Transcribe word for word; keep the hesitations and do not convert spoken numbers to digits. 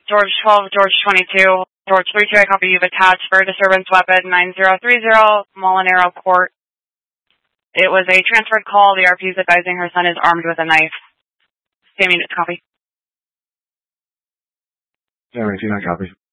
George twelve, George twenty-two, George three two, I copy you've attached for disturbance weapon nine zero three zero, Molinaro Court. It was a transferred call. The R P is advising her son is armed with a knife. Same unit, copy. Seven eighteen, I copy.